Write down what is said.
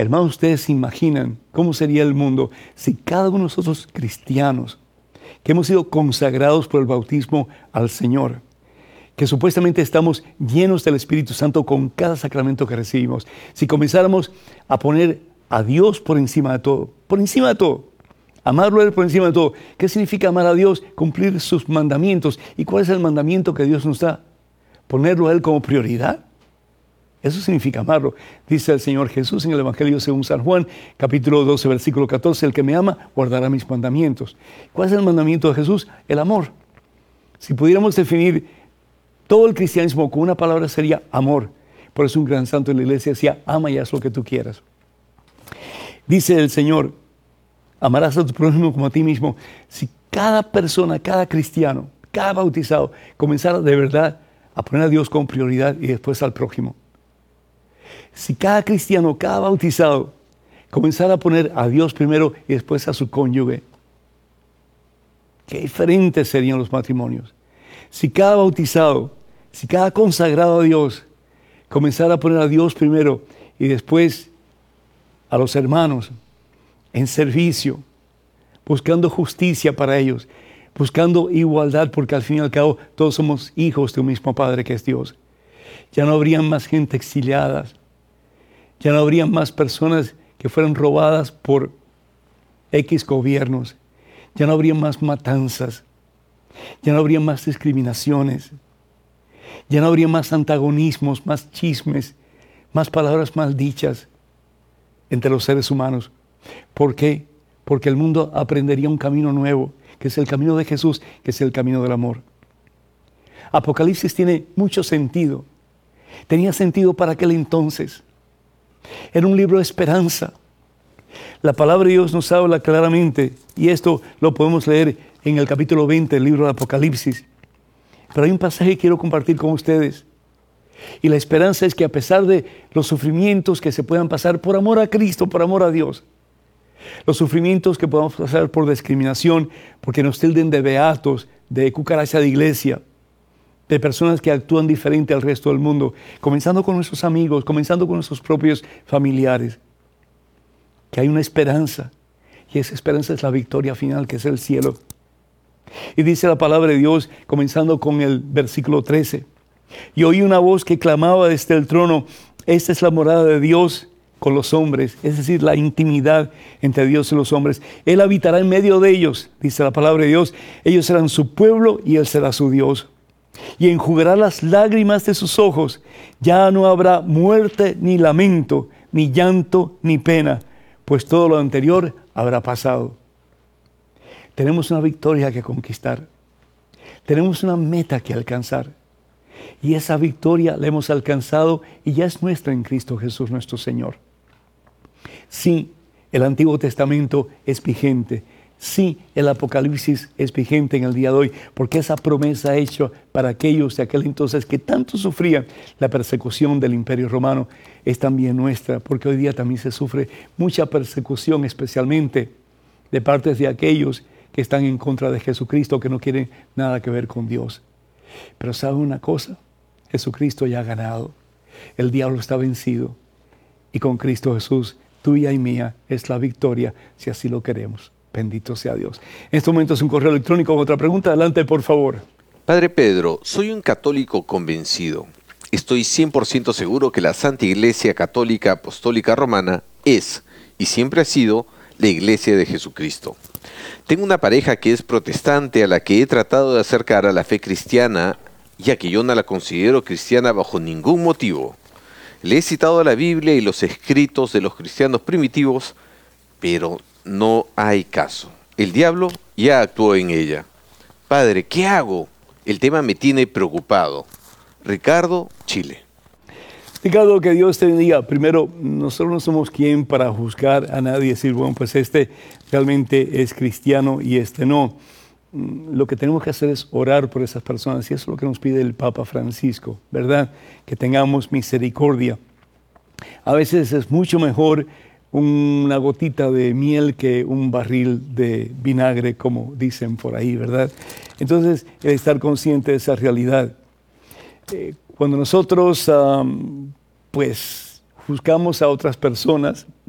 Hermanos, ustedes se imaginan cómo sería el mundo si cada uno de nosotros cristianos, que hemos sido consagrados por el bautismo al Señor, que supuestamente estamos llenos del Espíritu Santo con cada sacramento que recibimos, si comenzáramos a poner a Dios por encima de todo, amarlo a Él por encima de todo. ¿Qué significa amar a Dios? Cumplir sus mandamientos. ¿Y cuál es el mandamiento que Dios nos da? Ponerlo a Él como prioridad. Eso significa amarlo. Dice el Señor Jesús en el Evangelio según San Juan, capítulo 12, versículo 14, el que me ama guardará mis mandamientos. ¿Cuál es el mandamiento de Jesús? El amor. Si pudiéramos definir todo el cristianismo con una palabra sería amor. Por eso un gran santo en la iglesia decía, ama y haz lo que tú quieras. Dice el Señor, amarás a tu prójimo como a ti mismo. Si cada persona, cada cristiano, cada bautizado comenzara de verdad a poner a Dios como prioridad y después al prójimo. Si cada cristiano, cada bautizado comenzara a poner a Dios primero y después a su cónyuge, qué diferentes serían los matrimonios. Si cada bautizado, si cada consagrado a Dios comenzara a poner a Dios primero y después a los hermanos en servicio, buscando justicia para ellos, buscando igualdad, porque al fin y al cabo todos somos hijos de un mismo Padre que es Dios. Ya no habría más gente exiliada, ya no habría más personas que fueran robadas por X gobiernos, ya no habría más matanzas, ya no habría más discriminaciones, ya no habría más antagonismos, más chismes, más palabras mal dichas entre los seres humanos. ¿Por qué? Porque el mundo aprendería un camino nuevo, que es el camino de Jesús, que es el camino del amor. Apocalipsis tiene mucho sentido. Tenía sentido para aquel entonces. Era un libro de esperanza. La palabra de Dios nos habla claramente, y esto lo podemos leer en el capítulo 20 del libro de Apocalipsis. Pero hay un pasaje que quiero compartir con ustedes. Y la esperanza es que a pesar de los sufrimientos que se puedan pasar por amor a Cristo, por amor a Dios, los sufrimientos que podamos pasar por discriminación, porque nos tilden de beatos, de cucaracha de iglesia, de personas que actúan diferente al resto del mundo, comenzando con nuestros amigos, comenzando con nuestros propios familiares, que hay una esperanza, y esa esperanza es la victoria final, que es el cielo. Y dice la palabra de Dios, comenzando con el versículo 13, y oí una voz que clamaba desde el trono, esta es la morada de Dios con los hombres, es decir, la intimidad entre Dios y los hombres. Él habitará en medio de ellos, dice la palabra de Dios, ellos serán su pueblo y Él será su Dios. Y enjugará las lágrimas de sus ojos, ya no habrá muerte ni lamento, ni llanto ni pena, pues todo lo anterior habrá pasado. Tenemos una victoria que conquistar, tenemos una meta que alcanzar. Y esa victoria la hemos alcanzado y ya es nuestra en Cristo Jesús nuestro Señor. Sí, el Antiguo Testamento es vigente. Sí, el Apocalipsis es vigente en el día de hoy, porque esa promesa hecha para aquellos de aquel entonces que tanto sufrían la persecución del Imperio Romano es también nuestra, porque hoy día también se sufre mucha persecución, especialmente de parte de aquellos que están en contra de Jesucristo, que no quieren nada que ver con Dios. Pero ¿sabe una cosa? Jesucristo ya ha ganado. El diablo está vencido. Y con Cristo Jesús, tuya y mía, es la victoria, si así lo queremos. Bendito sea Dios. En este momento es un correo electrónico con otra pregunta. Adelante, por favor. Padre Pedro, soy un católico convencido. Estoy 100% seguro que la Santa Iglesia Católica Apostólica Romana es, y siempre ha sido, la Iglesia de Jesucristo. Tengo una pareja que es protestante a la que he tratado de acercar a la fe cristiana, ya que yo no la considero cristiana bajo ningún motivo. Le he citado la Biblia y los escritos de los cristianos primitivos, pero no hay caso. El diablo ya actuó en ella. Padre, ¿qué hago? El tema me tiene preocupado. Ricardo, Chile. Ricardo, que Dios te bendiga. Primero, nosotros no somos quien para juzgar a nadie y decir, bueno, pues este realmente es cristiano y este no. Lo que tenemos que hacer es orar por esas personas, y eso es lo que nos pide el Papa Francisco, ¿verdad? Que tengamos misericordia. A veces es mucho mejor una gotita de miel que un barril de vinagre, como dicen por ahí, ¿verdad? Entonces, el estar consciente de esa realidad. Cuando nosotros, pues, juzgamos a otras personas,